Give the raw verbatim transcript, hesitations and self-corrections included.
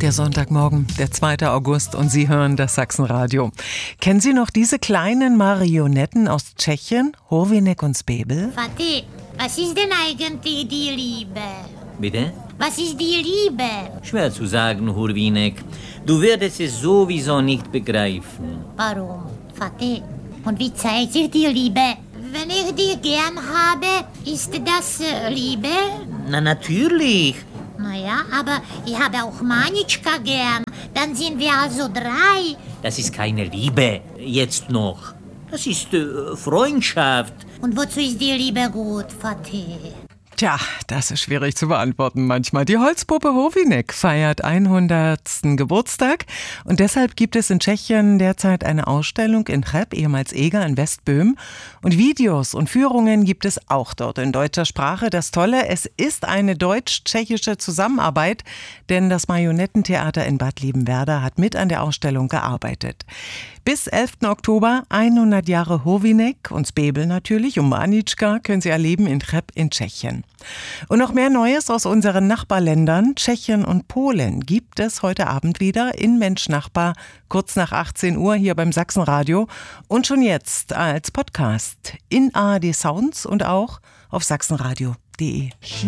Der Sonntagmorgen, der zweite August, und Sie hören das Sachsenradio. Kennen Sie noch diese kleinen Marionetten aus Tschechien, Hurvinek und Zbebel? Vati, was ist denn eigentlich die Liebe? Bitte? Was ist die Liebe? Schwer zu sagen, Hurvinek. Du würdest es sowieso nicht begreifen. Warum, Vati? Und wie zeigt sich die Liebe? Wenn ich dich gern habe, ist das äh, Liebe? Na, natürlich. Naja, aber ich habe auch Manitschka gern. Dann sind wir also drei. Das ist keine Liebe, jetzt noch. Das ist äh, Freundschaft. Und wozu ist die Liebe gut, Vati? Tja, das ist schwierig zu beantworten manchmal. Die Holzpuppe Hurvinek feiert hundertsten Geburtstag und deshalb gibt es in Tschechien derzeit eine Ausstellung in Cheb, ehemals Eger in Westböhmen. Und Videos und Führungen gibt es auch dort in deutscher Sprache. Das Tolle, es ist eine deutsch-tschechische Zusammenarbeit, denn das Marionettentheater in Bad Liebenwerda hat mit an der Ausstellung gearbeitet. Bis elften Oktober hundert Jahre Hurvinek und Zbebel natürlich und Manitschka können Sie erleben in Cheb in Tschechien. Und noch mehr Neues aus unseren Nachbarländern, Tschechien und Polen, gibt es heute Abend wieder in Mensch Nachbar, kurz nach achtzehn Uhr hier beim Sachsenradio und schon jetzt als Podcast in A R D Sounds und auch auf sachsenradio punkt de.